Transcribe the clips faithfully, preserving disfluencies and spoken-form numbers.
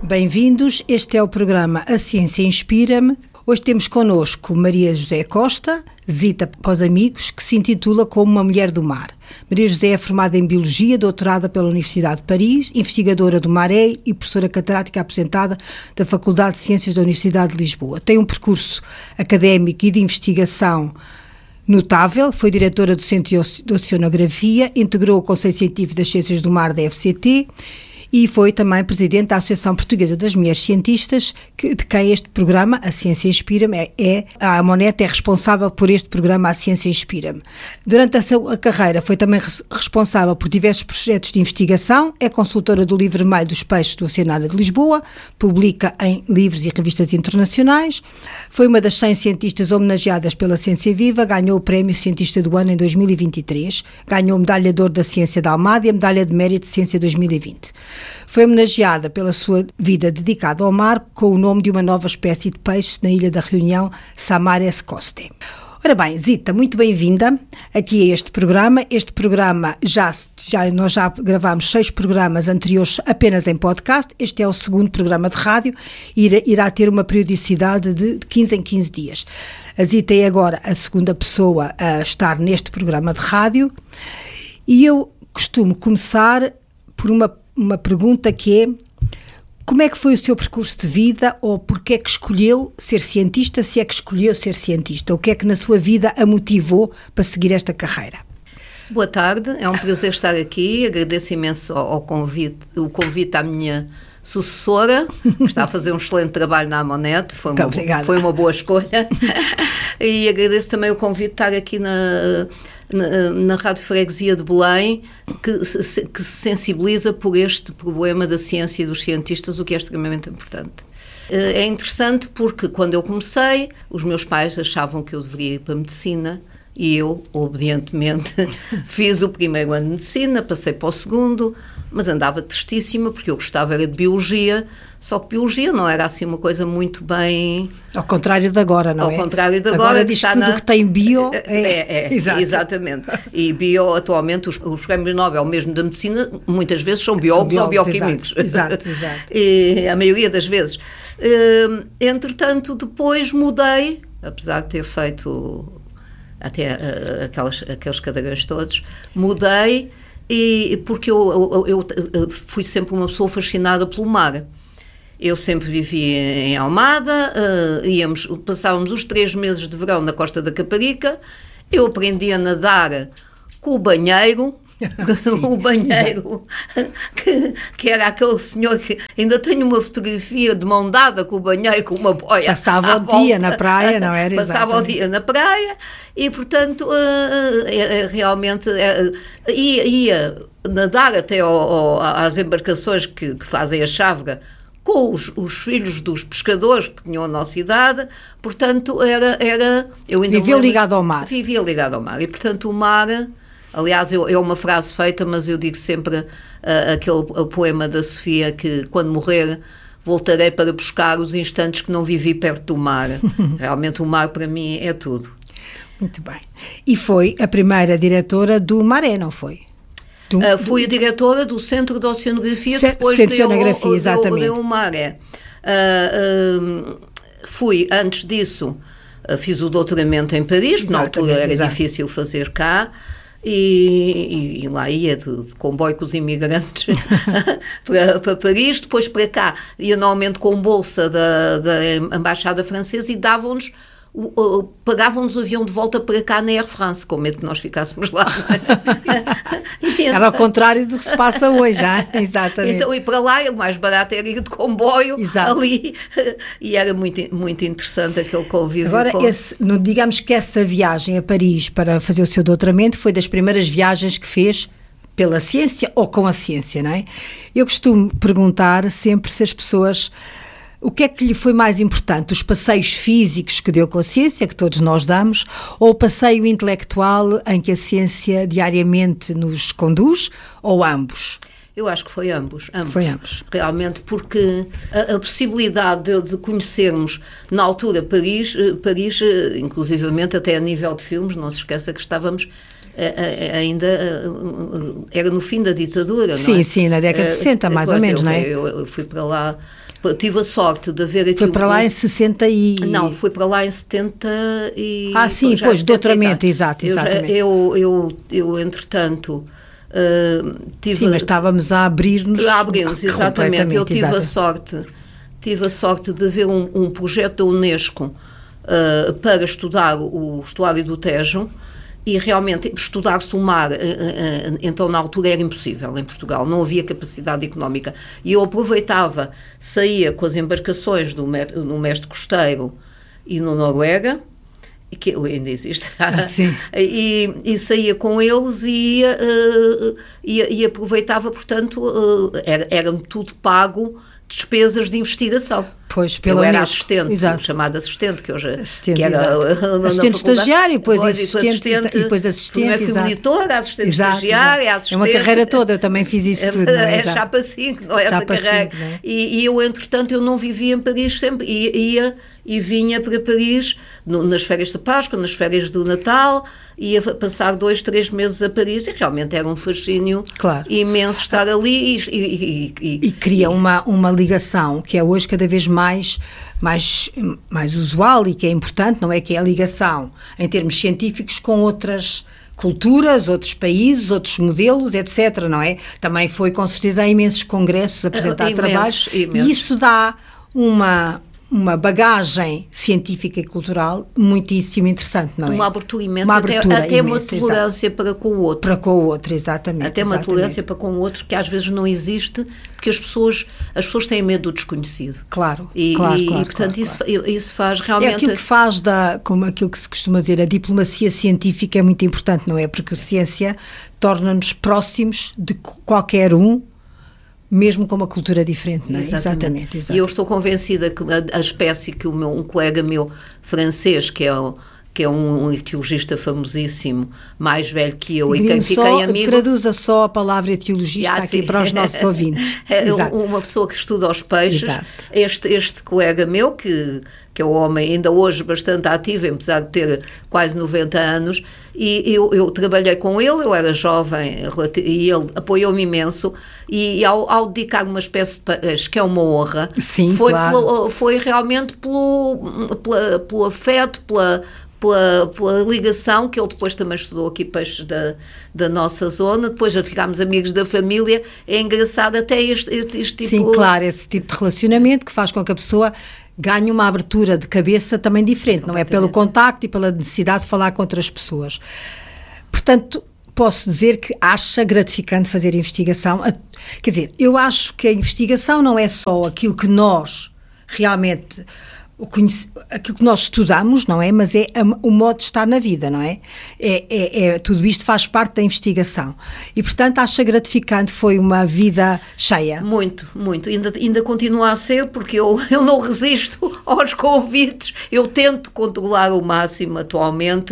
Bem-vindos, este é o programa A Ciência Inspira-me. Hoje temos connosco Maria José Costa, Zita para os amigos, que se intitula Como uma Mulher do Mar. Maria José é formada em Biologia, doutorada pela Universidade de Paris, investigadora do Maré e professora catedrática aposentada da Faculdade de Ciências da Universidade de Lisboa. Tem um percurso académico e de investigação notável, foi diretora do Centro de Oceanografia, integrou o Conselho Científico das Ciências do Mar da F C T e foi também presidente da Associação Portuguesa das Mulheres Cientistas, que, de quem este programa, A Ciência Inspira-me, é, é, a Amonete é responsável por este programa A Ciência Inspira-me. Durante a sua carreira foi também res, responsável por diversos projetos de investigação, é consultora do Livro Vermelho dos Peixes do Oceanário de Lisboa, publica em livros e revistas internacionais, foi uma das cem cientistas homenageadas pela Ciência Viva, ganhou o Prémio Cientista do Ano em dois mil e vinte e três, ganhou a Medalha de Ouro da Ciência da Almada e a Medalha de Mérito de Ciência dois mil e vinte. Foi homenageada pela sua vida dedicada ao mar com o nome de uma nova espécie de peixe na Ilha da Reunião, Samares Coste. Ora bem, Zita, muito bem-vinda aqui a este programa. Este programa, já, já, nós já gravámos seis programas anteriores apenas em podcast. Este é o segundo programa de rádio e irá, irá ter uma periodicidade de quinze em quinze dias. A Zita é agora a segunda pessoa a estar neste programa de rádio e eu costumo começar por uma uma pergunta que é: como é que foi o seu percurso de vida, ou porque é que escolheu ser cientista, se é que escolheu ser cientista? O que é que na sua vida a motivou para seguir esta carreira? Boa tarde, é um prazer estar aqui, agradeço imenso ao convite, o convite à minha sucessora, que está a fazer um excelente trabalho na Amonete, foi, uma, foi uma boa escolha, e agradeço também o convite de estar aqui na... Na, na Rádio Freguesia de Belém, que se, que se sensibiliza por este problema da ciência e dos cientistas, o que é extremamente importante. É interessante porque, quando eu comecei, os meus pais achavam que eu deveria ir para a medicina e eu, obedientemente, fiz o primeiro ano de medicina, passei para o segundo, mas andava tristíssima porque eu gostava era de biologia, só que biologia não era assim uma coisa muito bem... Ao contrário de agora, não Ao é? Ao contrário de agora. Agora diz tudo na... que tem bio... É, é, é exatamente. E bio, atualmente, os, os prémios Nobel mesmo da medicina, muitas vezes são biólogos, são biólogos ou bioquímicos. Exato, exato. exato. E a maioria das vezes. Uh, entretanto, depois mudei, apesar de ter feito... até uh, aquelas, aqueles cadeirantes todos, mudei, e, porque eu, eu, eu fui sempre uma pessoa fascinada pelo mar. Eu sempre vivi em Almada, uh, íamos, passávamos os três meses de verão na Costa da Caparica, eu aprendi a nadar com o banheiro, o banheiro, que, que era aquele senhor que ainda tenho uma fotografia de mão dada com o banheiro, com uma boia. Passava o volta, dia na praia, não era? Passava exatamente. o dia na praia e, portanto, uh, uh, realmente uh, ia, ia nadar até ao, ao, às embarcações que, que fazem a chávega com os, os filhos dos pescadores que tinham a nossa idade, portanto, era... era eu ainda vivia ligado ao mar. Vivia ligado ao mar e, portanto, o mar... Aliás, eu, é uma frase feita, mas eu digo sempre uh, aquele uh, poema da Sofia que, quando morrer, voltarei para buscar os instantes que não vivi perto do mar. Realmente o mar, para mim, é tudo. Muito bem. E foi a primeira diretora do Maré, não foi? Do, uh, fui do... a diretora do Centro de Oceanografia, C- depois Centro de deu, Oceanografia, deu, exatamente. deu o Maré. Uh, uh, fui, antes disso, uh, fiz o doutoramento em Paris, porque na altura era exato. difícil fazer cá. E, e, e lá ia de, de comboio com os imigrantes para, para Paris, depois para cá ia normalmente com bolsa da, da Embaixada Francesa e davam-nos o, o, pagavam-nos o avião de volta para cá na Air France, com medo que nós ficássemos lá. Era ao contrário do que se passa hoje, hein? Exatamente. Então ir para lá, o mais barato era ir de comboio. Exato. Ali, e era muito, muito interessante aquele convívio. Agora, com... esse, no, digamos que essa viagem a Paris para fazer o seu doutoramento foi das primeiras viagens que fez pela ciência ou com a ciência, não é? Eu costumo perguntar sempre se as pessoas... O que é que lhe foi mais importante? Os passeios físicos que deu com a ciência, que todos nós damos, ou o passeio intelectual em que a ciência diariamente nos conduz, ou ambos? Eu acho que foi ambos. ambos. Foi ambos. Realmente, porque a, a possibilidade de, de conhecermos, na altura, Paris, Paris, inclusivamente até a nível de filmes, não se esqueça que estávamos... ainda era no fim da ditadura, sim, não é? Sim, na década de sessenta, mais pois ou menos, eu, não é? Eu, eu fui para lá tive a sorte de haver aquilo... Foi para lá em sessenta e... Não, foi para lá em setenta e... Ah, sim, pois, doutoramento, exato, exatamente. Eu, eu, eu, eu entretanto... Uh, tive, sim, mas estávamos a abrir-nos. A abrir-nos, exatamente. Eu tive exatamente. a sorte, tive a sorte de ver um, um projeto da Unesco uh, para estudar o estuário do Tejo e realmente estudar-se o mar, uh, uh, então na altura era impossível em Portugal, não havia capacidade económica. E eu aproveitava, saía com as embarcações do, no Mestre Costeiro e no Noruega, que ainda existe, ah, e, e saía com eles e, uh, e, e aproveitava, portanto, uh, era, era-me tudo pago, despesas de investigação. Pois, pelo eu era Unesco. assistente, exato. chamado assistente, que hoje assistente, que era uh, assistente estagiário, depois, depois assistente, assistente, e depois assistente. Primeiro fui monitora, assistente exato, estagiária, exato. assistente. É uma carreira toda, eu também fiz isso tudo. Não é, é chapa cinco, não é chapa essa carreira. cinco, não é? E, e eu, entretanto, eu não vivia em Paris sempre, ia, ia e vinha para Paris no, nas férias de Páscoa, nas férias do Natal, ia passar dois, três meses a Paris e realmente era um fascínio claro. imenso estar ali. E, e, e, e, e cria uma, uma ligação que é hoje cada vez mais, mais, mais usual e que é importante, não é? Que é a ligação em termos científicos com outras culturas, outros países, outros modelos, etcétera, não é? Também foi com certeza a imensos congressos apresentar imensos, trabalhos imensos. E isso dá uma... uma bagagem científica e cultural muitíssimo interessante, não é? Uma abertura imensa, uma abertura até, até imensa, uma tolerância exato. para com o outro. Para com o outro, exatamente. Até exatamente. uma tolerância para com o outro que às vezes não existe, porque as pessoas, as pessoas têm medo do desconhecido. Claro, e, claro, e, claro. E, portanto, claro, isso, claro. isso faz realmente... É aquilo que faz, da, como aquilo que se costuma dizer, a diplomacia científica é muito importante, não é? Porque a ciência torna-nos próximos de qualquer um, mesmo com uma cultura diferente, não é? Exatamente. Exatamente, exatamente. E eu estou convencida que a, a espécie que o meu, um colega meu francês, que é o, que é um, um etiologista famosíssimo, mais velho que eu, e quem fiquei amigo... Traduza só a palavra etiologista ah, aqui para os nossos ouvintes. É uma pessoa que estuda os peixes. Exato. Este, este colega meu, que, que é um homem ainda hoje bastante ativo, apesar de ter quase noventa anos, e eu, eu trabalhei com ele, eu era jovem, e ele apoiou-me imenso, e, e ao, ao dedicar uma espécie de peixe, que é uma honra, Sim, foi, claro. pelo, foi realmente pelo, pela, pelo afeto, pela... Pela, pela ligação, que ele depois também estudou aqui peixes da, da nossa zona, depois já ficámos amigos da família. É engraçado até este, este, este tipo... Sim, claro, esse tipo de relacionamento que faz com que a pessoa ganhe uma abertura de cabeça também diferente, não é? Pelo contacto e pela necessidade de falar com outras pessoas. Portanto, posso dizer que acha gratificante fazer investigação. Quer dizer, eu acho que a investigação não é só aquilo que nós realmente... O conhece, aquilo que nós estudamos, não é? Mas é a, o modo de estar na vida, não é? É, é, é? Tudo isto faz parte da investigação. E, portanto, acha gratificante, foi uma vida cheia. Muito, muito. Ainda, ainda continua a ser, porque eu, eu não resisto aos convites. Eu tento controlar o máximo atualmente,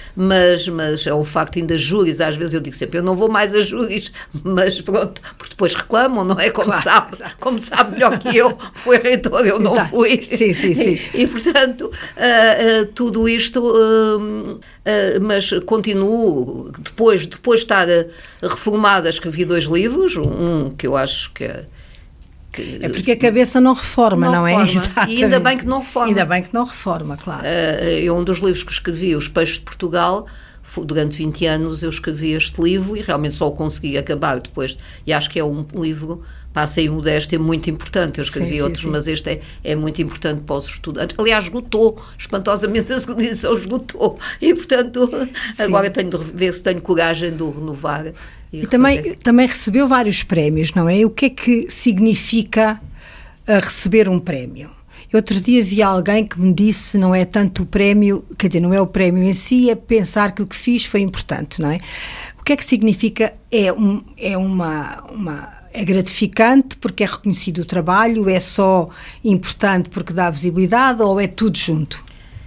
mas, mas é um facto, ainda júris, às vezes eu digo sempre, eu não vou mais a júris, mas pronto, porque depois reclamam, não é? Como, claro, sabe, como sabe melhor que eu, foi reitor, eu não exato. fui. Sim, sim, sim. E, e portanto, uh, uh, tudo isto, uh, uh, mas continuo, depois, depois de estar uh, reformada, escrevi dois livros, um que eu acho que é... Que, é porque a cabeça não reforma, não, não reforma. é? Exatamente. E ainda bem que não reforma. Ainda bem que não reforma, claro. Uh, eu, um dos livros que escrevi, Os Peixes de Portugal, durante vinte anos eu escrevi este livro e realmente só o consegui acabar depois, e acho que é um livro, passa aí modéstia, muito importante. Eu escrevi sim, outros, sim, sim. mas este é, é muito importante para os estudantes. Aliás, esgotou, espantosamente a segunda edição esgotou, e portanto sim. agora tenho de ver se tenho coragem de o renovar. E, e também, também recebeu vários prémios, não é? O que é que significa uh, receber um prémio? Outro dia vi alguém que me disse, não é tanto o prémio, quer dizer, não é o prémio em si, é pensar que o que fiz foi importante, não é? O que é que significa? É, um, é uma, uma... é gratificante porque é reconhecido o trabalho, é só importante porque dá visibilidade ou é tudo junto?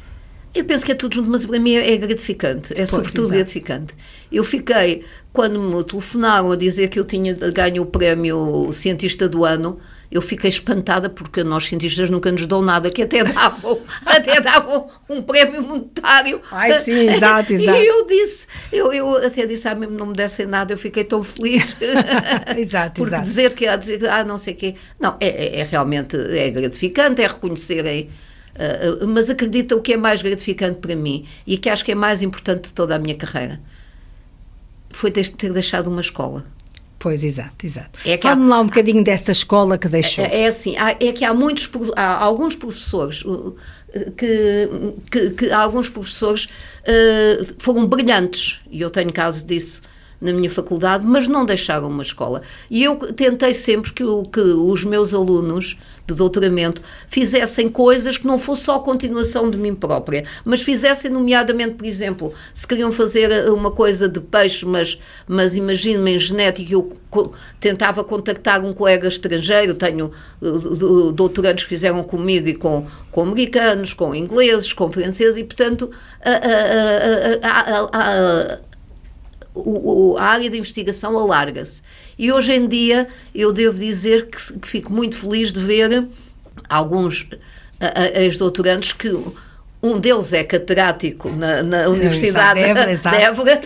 Eu penso que é tudo junto, mas para mim é gratificante, é pois, sobretudo exato. gratificante. Eu fiquei, quando me telefonaram a dizer que eu tinha ganho o prémio Cientista do Ano, eu fiquei espantada porque nós cientistas nunca nos dão nada, que até davam, até davam um prémio monetário. Ai sim, exato, exato. E eu disse, eu, eu até disse, ah, mesmo não me dessem nada, eu fiquei tão feliz. Exato, porque exato. dizer que, dizer, ah, não sei o quê, não, é, é, é realmente, é gratificante, é reconhecerem. Uh, mas acredita o que é mais gratificante para mim e que acho que é mais importante de toda a minha carreira foi ter, ter deixado uma escola. Pois, exato, exato. É Fala-me lá um bocadinho dessa escola que deixou. É, é assim, há, é que há muitos, há alguns professores que, que, que há alguns professores uh, foram brilhantes, e eu tenho caso disso na minha faculdade, mas não deixaram uma escola. E eu tentei sempre que, o, que os meus alunos de doutoramento fizessem coisas que não fosse só a continuação de mim própria, mas fizessem, nomeadamente, por exemplo, se queriam fazer uma coisa de peixe, mas, mas imaginem-me em genética, eu co- tentava contactar um colega estrangeiro, tenho uh, doutorandos que fizeram comigo e com, com americanos, com ingleses, com franceses, e, portanto, a, a, a, a, a, a O, o, a área de investigação alarga-se. E hoje em dia eu devo dizer que, que fico muito feliz de ver alguns ex-doutorandos que um deles é catedrático na, na Universidade de Évora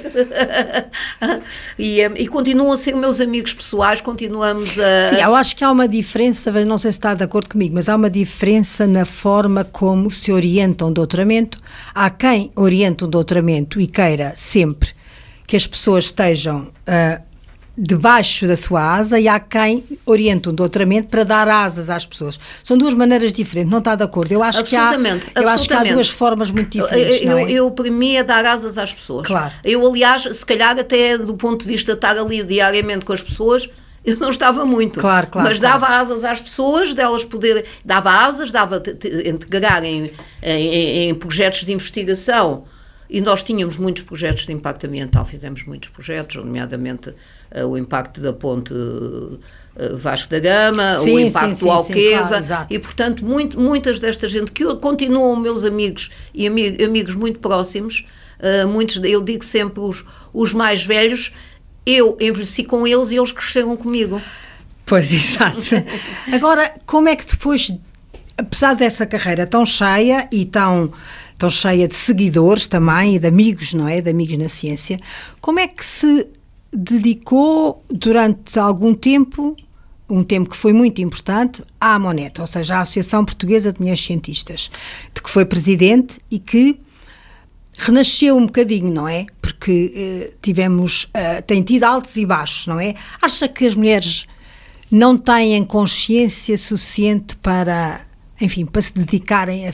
e, e continuam a ser meus amigos pessoais, continuamos a... Sim, eu acho que há uma diferença, não sei se está de acordo comigo, mas há uma diferença na forma como se orienta um doutoramento. Há quem orienta um doutoramento e queira sempre que as pessoas estejam uh, debaixo da sua asa, e há quem orienta um doutoramento para dar asas às pessoas. São duas maneiras diferentes, não está de acordo? Eu acho que há, eu acho que há duas formas muito diferentes, eu, não é? Eu, eu, para mim, é dar asas às pessoas. Claro. Eu, aliás, se calhar até do ponto de vista de estar ali diariamente com as pessoas, eu não estava muito, claro, claro, mas claro. dava asas às pessoas, delas poderem, dava asas, dava integrar em, em, em projetos de investigação. E nós tínhamos muitos projetos de impacto ambiental, fizemos muitos projetos, nomeadamente uh, o impacto da ponte uh, Vasco da Gama, sim, o impacto sim, do Alqueva, sim, claro, e portanto muito, muitas desta gente que continuam meus amigos e amig, amigos muito próximos, uh, muitos, eu digo sempre os, os mais velhos, eu envelheci com eles e eles cresceram comigo. Pois, exato. Agora, como é que depois, apesar dessa carreira tão cheia e tão... tão cheia de seguidores também e de amigos, não é? De amigos na ciência. Como é que se dedicou durante algum tempo, um tempo que foi muito importante, à AMONET, ou seja, à Associação Portuguesa de Mulheres Cientistas, de que foi presidente e que renasceu um bocadinho, não é? Porque eh, tivemos, eh, tem tido altos e baixos, não é? Acha que as mulheres não têm consciência suficiente para, enfim, para se dedicarem a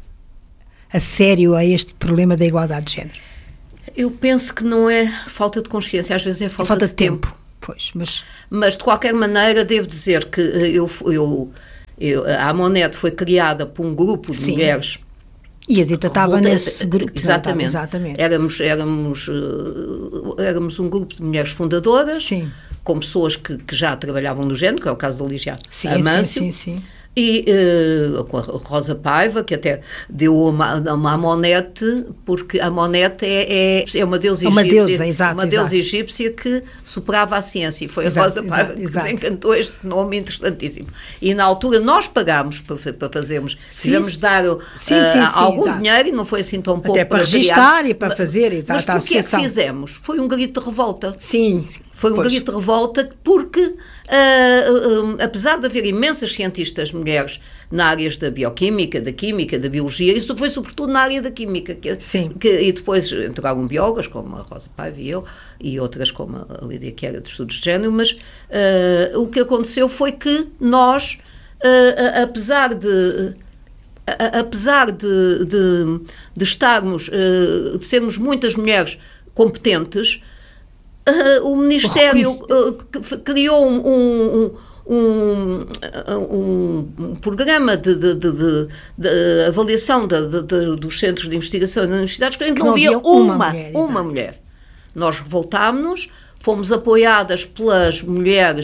a sério a este problema da igualdade de género? Eu penso que não é falta de consciência, às vezes é falta, falta de, de tempo. tempo. Pois, mas... mas de qualquer maneira devo dizer que eu, eu, eu, a AMONET foi criada por um grupo de Sim. mulheres. E a Zita estava nesse grupo. Exatamente. Exatamente. Éramos, éramos, éramos um grupo de mulheres fundadoras, Sim. com pessoas que, que já trabalhavam no género, que é o caso da Lígia Amâncio. Sim, sim, sim. E uh, com a Rosa Paiva, que até deu uma, uma AMONET, porque a AMONET é, é, é uma deusa egípcia, uma deusa, exato, uma deusa exato. egípcia que superava a ciência, e foi exato, a Rosa Paiva exato, que exato. desencantou este nome interessantíssimo. E na altura nós pagámos para, para fazermos, tivemos de dar uh, sim, sim, sim, algum exato. dinheiro, e não foi assim tão pouco até para, para registar criar, e para fazer, exato. Mas porquê é que fizemos? Foi um grito de revolta. Sim, Foi um pois. grito de revolta porque, uh, uh, uh, apesar de haver imensas cientistas mulheres na áreas da bioquímica, da química, da biologia, isso foi sobretudo na área da química, que, Sim. que, e depois entraram biólogas, como a Rosa Paiva e eu, e outras como a Lídia, que era de estudos de género, mas uh, o que aconteceu foi que nós, uh, apesar de... A, apesar de, de, de estarmos, uh, de sermos muitas mulheres competentes, Uh, o Ministério uh, criou um, um, um, um, um programa de, de, de, de, de avaliação de, de, de, dos centros de investigação e das universidades, que, que não havia uma, uma, mulher, uma mulher. Nós revoltámos-nos, fomos apoiadas pelas mulheres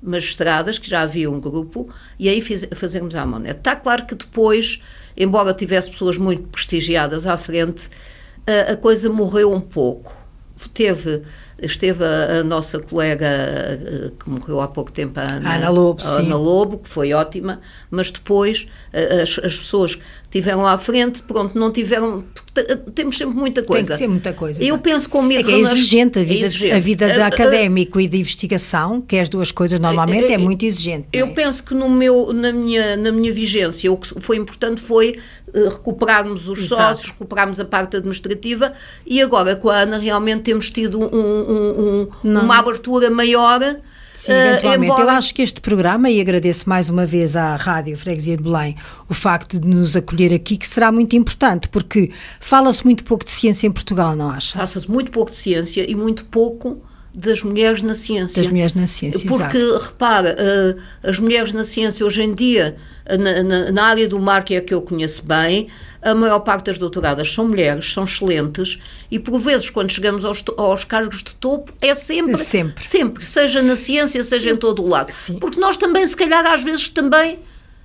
magistradas, que já havia um grupo, e aí fiz, fazermos a Amonet. Está claro que depois, embora tivesse pessoas muito prestigiadas à frente, a, a coisa morreu um pouco. Teve, esteve a, a nossa colega, a, a, que morreu há pouco tempo, a Ana, Ana Lobo, a Ana Lobo, que foi ótima, mas depois a, as, as pessoas que tiveram à frente, pronto, não tiveram... Temos sempre muita coisa. Tem que ser muita coisa. Eu exatamente. penso com medo... É, que é exigente a vida, é exigente. A vida de académico e de investigação, que é as duas coisas normalmente, é muito exigente. Eu não é? penso que no meu, na, minha, na minha vigência o que foi importante foi uh, recuperarmos os Exato. sócios, recuperarmos a parte administrativa, e agora com a Ana realmente temos tido um, um, um, uma abertura maior. Sim, eventualmente. Uh, embora... Eu acho que este programa, e agradeço mais uma vez à Rádio Freguesia de Belém o facto de nos acolher aqui, que será muito importante, porque fala-se muito pouco de ciência em Portugal, não acha? Fala-se muito pouco de ciência e muito pouco das mulheres na ciência. Das mulheres na ciência, Porque, exato. repara, uh, as mulheres na ciência hoje em dia, na, na, na área do mar, que é a que eu conheço bem, a maior parte das doutoradas são mulheres, são excelentes, e por vezes, quando chegamos aos, aos cargos de topo, é sempre, sempre, sempre, seja na ciência, seja em todo o lado. Sim. Porque nós também, se calhar, às vezes também,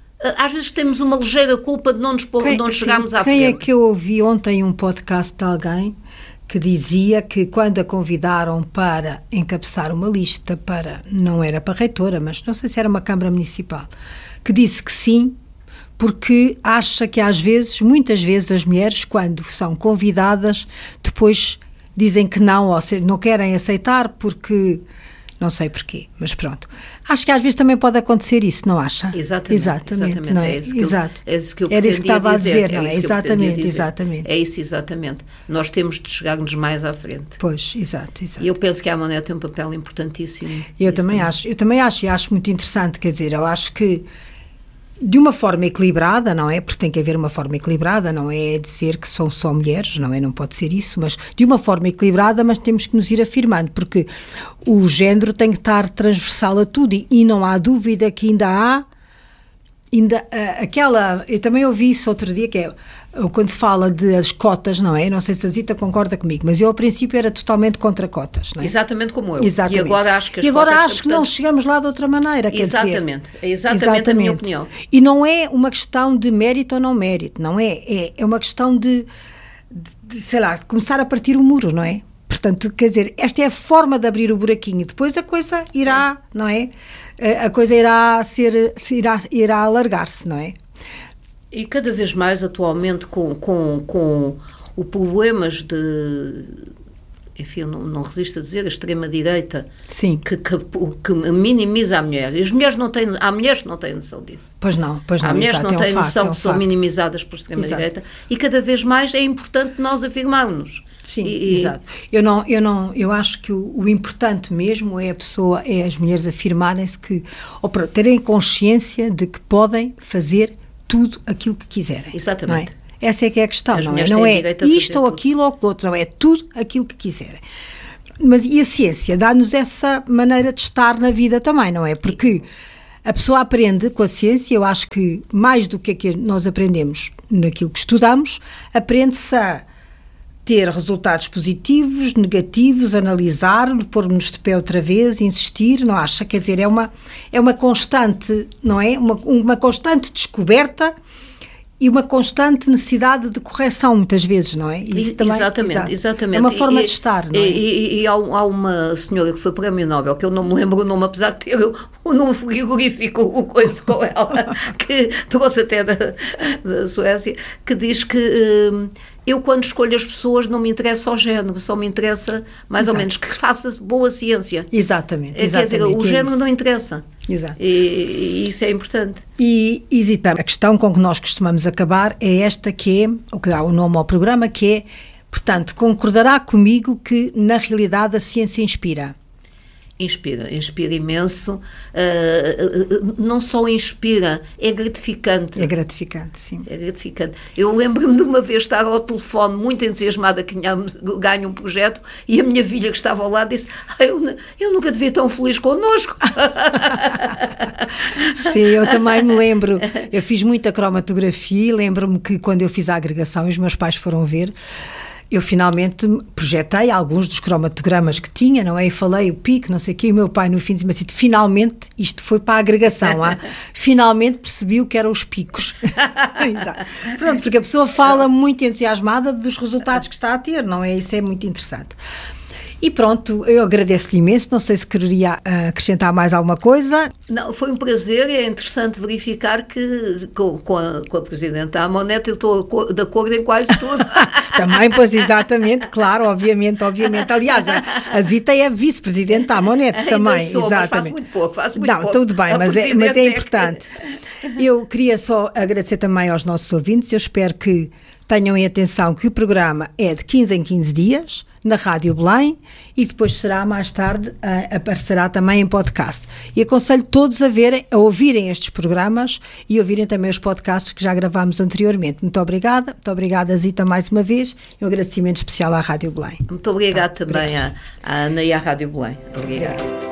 às vezes temos uma ligeira culpa de não nos, quem, não chegarmos à quem frente. Quem é que eu ouvi ontem um podcast de alguém que dizia que quando a convidaram para encabeçar uma lista para, não era para reitora, mas não sei se era uma Câmara Municipal, que disse que sim, porque acha que às vezes, muitas vezes as mulheres, quando são convidadas, depois dizem que não, ou seja, não querem aceitar porque... Não sei porquê, mas pronto. Acho que às vezes também pode acontecer isso, não acha? Exatamente. Exatamente, exatamente. não é? É isso que Exato. Eu, é isso que eu Era isso que estava a dizer, dizer não é? é Exatamente, exatamente. É isso, exatamente. Nós temos de chegar-nos mais à frente. Pois, exato, exato. E eu penso que a Amonet tem um papel importantíssimo. Eu também, também acho, eu também acho, e acho muito interessante, quer dizer, eu acho que de uma forma equilibrada, não é? Porque tem que haver uma forma equilibrada, não é dizer que são só mulheres, não é? Não pode ser isso, mas de uma forma equilibrada, mas temos que nos ir afirmando, porque o género tem que estar transversal a tudo, e, e não há dúvida que ainda há, ainda uh, aquela, eu também ouvi isso outro dia, que é quando se fala de as cotas, não é? Não sei se a Zita concorda comigo, mas eu ao princípio era totalmente contra cotas, não é? Exatamente como eu. Exatamente. E agora acho que as E agora cotas, acho que não chegamos lá de outra maneira, quer exatamente. dizer. É exatamente, exatamente a minha opinião. E não é uma questão de mérito ou não mérito, não é? É, é uma questão de, de, de, sei lá, de começar a partir o muro, não é? Portanto, quer dizer, esta é a forma de abrir o buraquinho, depois a coisa irá, é. não é? A coisa irá ser, irá, irá alargar-se, não é? E cada vez mais atualmente com, com, com o problemas de, enfim, não, não resisto a dizer, a extrema-direita que, que, que minimiza a mulher. E as mulheres não têm, há mulheres que não têm noção disso. Pois não, pois não. Há mulheres que não é um têm facto, noção é um que são facto. minimizadas por extrema-direita, e cada vvez mais é importante nós afirmarmos. Sim, e, exato. Eu, não, eu, não, eu acho que o, o importante mesmo é a pessoa, é as mulheres afirmarem-se que, ou para terem consciência de que podem fazer tudo aquilo que quiserem. Exatamente. Não é? Essa é que é a questão, as não é? Não é isto ou aquilo ou outro, não é tudo aquilo que quiserem. Mas e a ciência dá-nos essa maneira de estar na vida também, não é? Porque a pessoa aprende com a ciência, eu acho que mais do que aquilo que nós aprendemos naquilo que estudamos, aprende-se a ter resultados positivos, negativos, analisar, pôr-nos de pé outra vez, insistir, não acha? Quer dizer, é uma, é uma constante, não é? Uma, uma constante descoberta e uma constante necessidade de correção, muitas vezes, não é? Isso também, exatamente, exato. exatamente. É uma forma e, de estar, não é? E, e, e há, há uma senhora que foi Prémio Nobel, que eu não me lembro o nome, apesar de ter o nome frigorífico, o coisa com ela, que trouxe até da, da Suécia, que diz que hum, eu, quando escolho as pessoas, não me interessa o género, só me interessa, mais Exato. ou menos, que faça boa ciência. Exatamente, Quer exatamente. dizer, o é género isso. não interessa. Exato. E, e isso é importante. E hesitamos. A questão com que nós costumamos acabar é esta, que é, o que dá o nome ao programa, que é, portanto, concordará comigo que, na realidade, a ciência inspira. Inspira, inspira imenso, uh, não só inspira, é gratificante. É gratificante, sim. É gratificante. Eu lembro-me de uma vez estar ao telefone muito entusiasmada que tínhamos ganho um projeto, e a minha filha que estava ao lado disse, ah, eu, eu nunca te vi tão feliz connosco. Sim, eu também me lembro, eu fiz muita cromatografia e lembro-me que quando eu fiz a agregação e os meus pais foram ver, eu finalmente projetei alguns dos cromatogramas que tinha, não é? E falei o pico, não sei o quê, e o meu pai no fim disse-me assim, finalmente, isto foi para a agregação, ah? Finalmente percebi o que eram os picos. Exato. Pronto, porque a pessoa fala muito entusiasmada dos resultados que está a ter, não é? Isso é muito interessante. E pronto, eu agradeço-lhe imenso, não sei se queria uh, acrescentar mais alguma coisa. Não, foi um prazer, é interessante verificar que com, com, a, com a Presidente da Amonete eu estou de acordo em quase tudo. Também, pois exatamente, claro, obviamente, obviamente. Aliás, a, a Zita é Vice-Presidente da Amonete também. Sou, exatamente. Mas faço muito pouco, faço muito não, pouco. Tudo bem, mas é, mas é importante. Eu queria só agradecer também aos nossos ouvintes, eu espero que tenham em atenção que o programa é de quinze em quinze dias, na Rádio Belém, e depois será, mais tarde, uh, aparecerá também em podcast. E aconselho todos a verem, a ouvirem estes programas e ouvirem também os podcasts que já gravámos anteriormente. Muito obrigada, muito obrigada, Zita, mais uma vez, e um agradecimento especial à Rádio Belém. Muito obrigada tá, também à, à Ana e à Rádio Belém. Obrigada. Obrigada.